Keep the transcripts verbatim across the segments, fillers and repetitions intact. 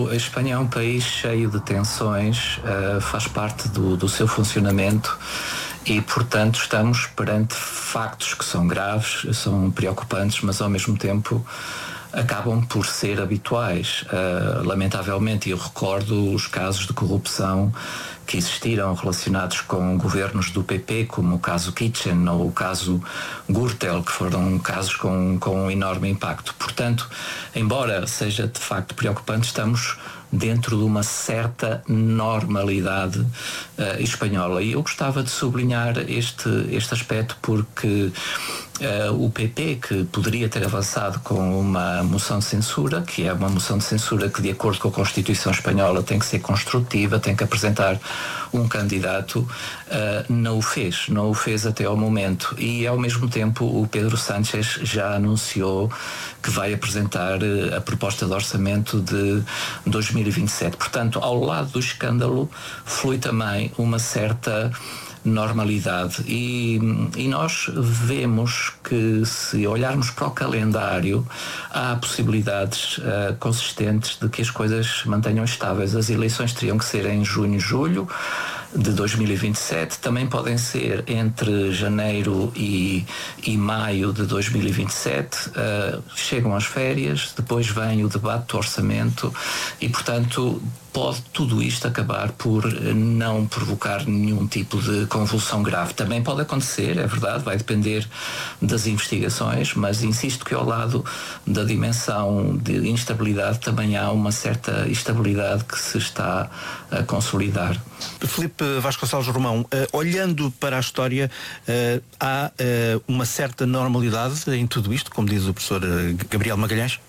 a Espanha é um país cheio de tensões, uh, faz parte do, do seu funcionamento e, portanto, estamos perante factos que são graves, são preocupantes, mas ao mesmo tempo acabam por ser habituais. Uh, lamentavelmente, eu recordo os casos de corrupção que existiram relacionados com governos do P P, como o caso Kitchen ou o caso Gürtel, que foram casos com, com um enorme impacto. Portanto, embora seja de facto preocupante, estamos dentro de uma certa normalidade uh, espanhola. E eu gostava de sublinhar este, este aspecto porque uh, o P P, que poderia ter avançado com uma moção de censura, que é uma moção de censura que, de acordo com a Constituição espanhola, tem que ser construtiva, tem que apresentar um candidato, uh, não o fez, não o fez até ao momento. E, ao mesmo tempo, o Pedro Sánchez já anunciou que vai apresentar uh, a proposta de orçamento de dois mil e vinte e sete. Portanto, ao lado do escândalo, flui também uma certa normalidade e, e nós vemos que, se olharmos para o calendário, há possibilidades uh, consistentes de que as coisas se mantenham estáveis. As eleições teriam que ser em junho, julho de dois mil e vinte e sete, também podem ser entre janeiro e, e maio de dois mil e vinte e sete. Uh, chegam as férias, depois vem o debate do orçamento e, portanto, pode tudo isto acabar por não provocar nenhum tipo de convulsão grave. Também pode acontecer, é verdade, vai depender das investigações, mas insisto que ao lado da dimensão de instabilidade também há uma certa estabilidade que se está a consolidar. Filipe Vasconcelos Romão, uh, olhando para a história, uh, há uh, uma certa normalidade em tudo isto, como diz o professor Gabriel Magalhães?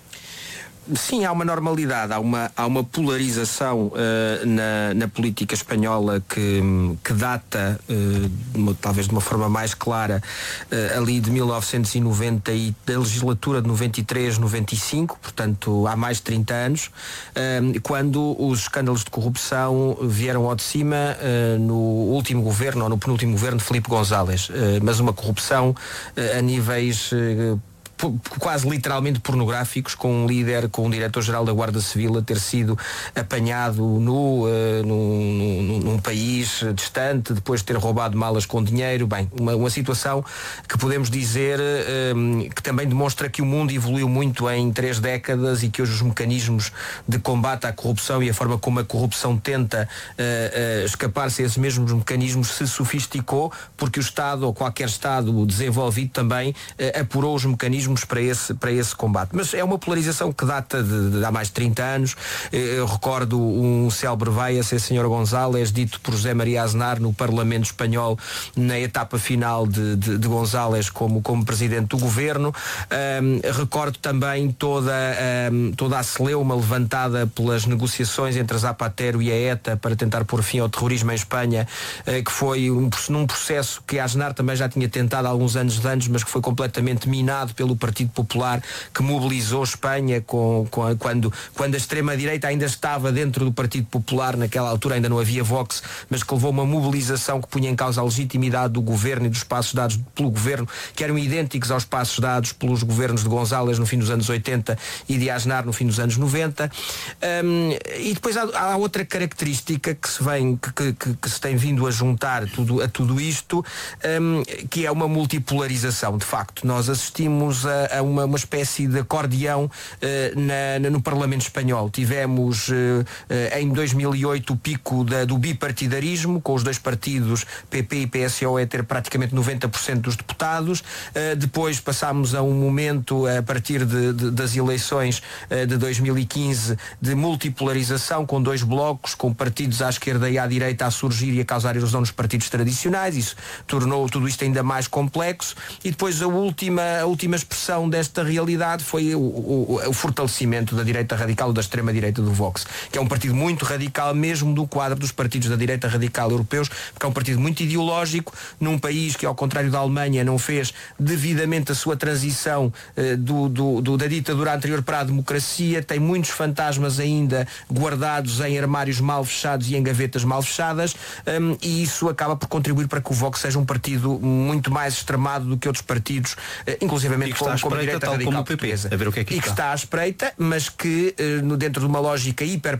Sim, há uma normalidade, há uma, há uma polarização uh, na, na política espanhola que, que data, uh, talvez de uma forma mais clara, uh, ali de mil novecentos e noventa e da legislatura de noventa e três, noventa e cinco, portanto há mais de trinta anos, uh, quando os escândalos de corrupção vieram ao de cima uh, no último governo, ou no penúltimo governo de Felipe González, uh, mas uma corrupção uh, a níveis uh, quase literalmente pornográficos, com um líder, com um diretor-geral da Guarda Civil a ter sido apanhado nu, uh, num, num, num país distante, depois de ter roubado malas com dinheiro. Bem, uma, uma situação que podemos dizer uh, que também demonstra que o mundo evoluiu muito em três décadas e que hoje os mecanismos de combate à corrupção e a forma como a corrupção tenta uh, uh, escapar-se a esses mesmos mecanismos se sofisticou, porque o Estado, ou qualquer Estado desenvolvido também, uh, apurou os mecanismos para esse, para esse combate. Mas é uma polarização que data de, de há mais de trinta anos. Eu recordo um célebre vai a ser senhor González, dito por José Maria Aznar no Parlamento Espanhol, na etapa final de, de, de González como, como presidente do governo. Um, recordo também toda, um, toda a celeuma levantada pelas negociações entre a Zapatero e a ETA para tentar pôr fim ao terrorismo em Espanha, uh, que foi um, num processo que a Aznar também já tinha tentado há alguns anos de anos, mas que foi completamente minado pelo Partido Popular, que mobilizou Espanha com, com a, quando, quando a extrema-direita ainda estava dentro do Partido Popular. Naquela altura ainda não havia Vox, mas que levou uma mobilização que punha em causa a legitimidade do governo e dos passos dados pelo governo, que eram idênticos aos passos dados pelos governos de González no fim dos anos oitenta e de Aznar no fim dos anos noventa. Um, e depois há, há outra característica que se vem, que, que, que se tem vindo a juntar tudo, a tudo isto, um, que é uma multipolarização. De facto, nós assistimos a a uma, uma espécie de acordeão uh, na, na, no Parlamento Espanhol. Tivemos uh, uh, em dois mil e oito o pico da, do bipartidarismo, com os dois partidos P P e P S O a ter praticamente noventa por cento dos deputados. Uh, depois passámos a um momento, a partir de, de, das eleições uh, de dois mil e quinze, de multipolarização, com dois blocos, com partidos à esquerda e à direita a surgir e a causar erosão nos partidos tradicionais. Isso tornou tudo isto ainda mais complexo. E depois a última, a última expressão desta realidade foi o, o, o fortalecimento da direita radical ou da extrema-direita do Vox, que é um partido muito radical, mesmo do quadro dos partidos da direita radical europeus, porque é um partido muito ideológico, num país que, ao contrário da Alemanha, não fez devidamente a sua transição eh, do, do, do, da ditadura anterior para a democracia, tem muitos fantasmas ainda guardados em armários mal fechados e em gavetas mal fechadas, um, e isso acaba por contribuir para que o Vox seja um partido muito mais extremado do que outros partidos, eh, inclusivamente como, como a direita tal radical como o P P, portuguesa. A ver o que é que e que está à espreita, mas que uh, dentro de uma lógica hiper